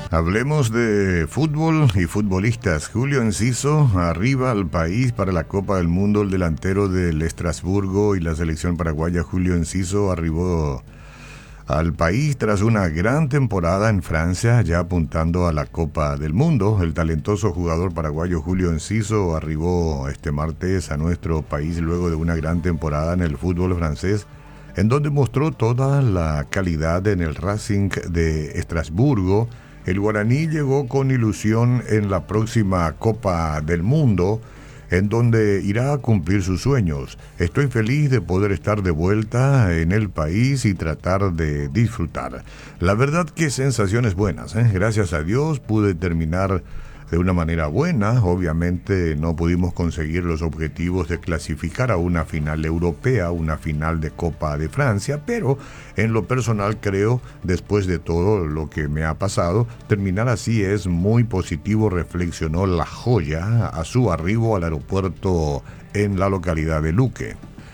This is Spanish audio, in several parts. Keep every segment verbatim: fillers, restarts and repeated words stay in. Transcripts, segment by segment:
Hablemos de fútbol y futbolistas. Julio Enciso arriba al país para la Copa del Mundo. El delantero del Estrasburgo y la selección paraguaya Julio Enciso arribó al país tras una gran temporada en Francia, ya apuntando a la Copa del Mundo. El talentoso jugador paraguayo Julio Enciso arribó este martes a nuestro país luego de una gran temporada en el fútbol francés, en donde mostró toda la calidad en el Racing de Estrasburgo. El guaraní llegó con ilusión en la próxima Copa del Mundo, en donde irá a cumplir sus sueños. Estoy feliz de poder estar de vuelta en el país y tratar de disfrutar. La verdad que sensaciones buenas, ¿eh? Gracias a Dios pude terminar de una manera buena. Obviamente no pudimos conseguir los objetivos de clasificar a una final europea, una final de Copa de Francia, pero en lo personal creo, después de todo lo que me ha pasado, terminar así es muy positivo, reflexionó la joya a su arribo al aeropuerto en la localidad de Luque.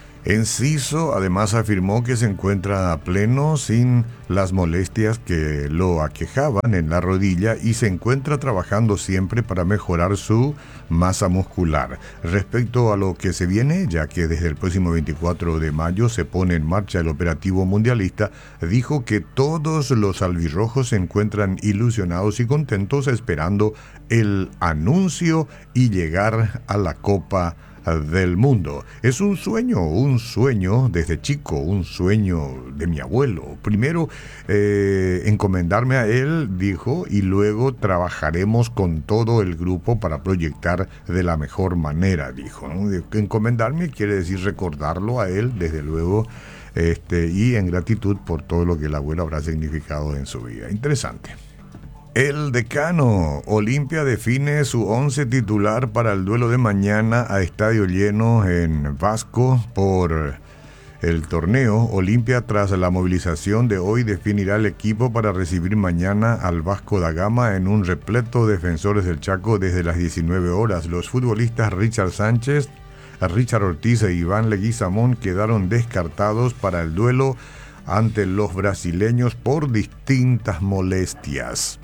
Enciso además afirmó que se encuentra a pleno sin las molestias que lo aquejaban en la rodilla y se encuentra trabajando siempre para mejorar su masa muscular. Respecto a lo que se viene, ya que desde el próximo veinticuatro de mayo se pone en marcha el operativo mundialista, dijo que todos los albirrojos se encuentran ilusionados y contentos esperando el anuncio y llegar a la Copa del Mundo. Es un sueño, un sueño desde chico, un sueño de mi abuelo. Primero eh, encomendarme a él, dijo, y luego trabajaremos con todo el grupo para proyectar de la mejor manera, dijo, ¿no? Encomendarme quiere decir recordarlo a él, desde luego, este, y en gratitud por todo lo que el abuelo habrá significado en su vida. Interesante. El Decano. Olimpia define su once titular para el duelo de mañana a estadio lleno en Vasco por el torneo. Olimpia, tras la movilización de hoy, definirá el equipo para recibir mañana al Vasco da Gama en un repleto de Defensores del Chaco desde las diecinueve horas. Los futbolistas Richard Sánchez, Richard Ortiz e Iván Leguizamón quedaron descartados para el duelo ante los brasileños por distintas molestias.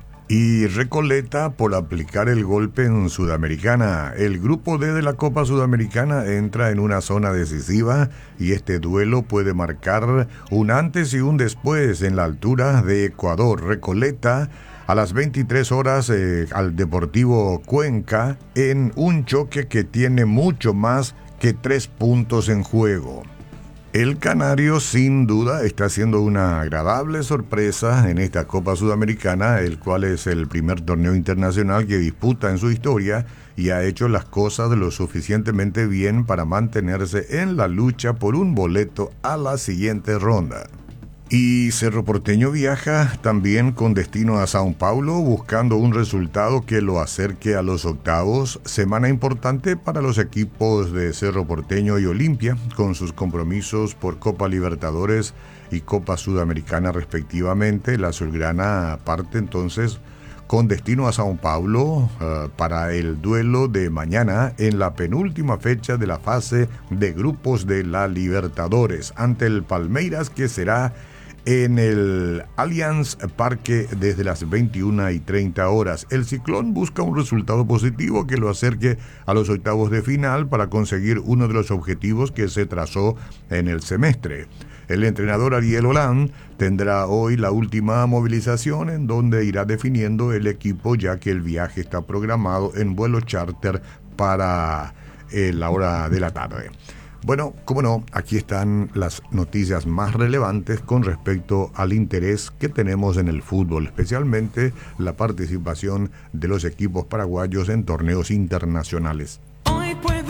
Y Recoleta por aplicar el golpe en Sudamericana. El grupo D de la Copa Sudamericana entra en una zona decisiva y este duelo puede marcar un antes y un después en la altura de Ecuador. Recoleta a las veintitrés horas eh, al Deportivo Cuenca en un choque que tiene mucho más que tres puntos en juego. El canario sin duda está haciendo una agradable sorpresa en esta Copa Sudamericana, el cual es el primer torneo internacional que disputa en su historia y ha hecho las cosas lo suficientemente bien para mantenerse en la lucha por un boleto a la siguiente ronda. Y Cerro Porteño viaja también con destino a Sao Paulo buscando un resultado que lo acerque a los octavos. Semana importante para los equipos de Cerro Porteño y Olimpia con sus compromisos por Copa Libertadores y Copa Sudamericana respectivamente. La azulgrana parte entonces con destino a Sao Paulo uh, para el duelo de mañana en la penúltima fecha de la fase de grupos de la Libertadores ante el Palmeiras, que será en el Allianz Parque desde las veintiuna y treinta horas. El Ciclón busca un resultado positivo que lo acerque a los octavos de final para conseguir uno de los objetivos que se trazó en el semestre. El entrenador Ariel Holland tendrá hoy la última movilización en donde irá definiendo el equipo, ya que el viaje está programado en vuelo charter para eh, la hora de la tarde. Bueno, como no, aquí están las noticias más relevantes con respecto al interés que tenemos en el fútbol, especialmente la participación de los equipos paraguayos en torneos internacionales.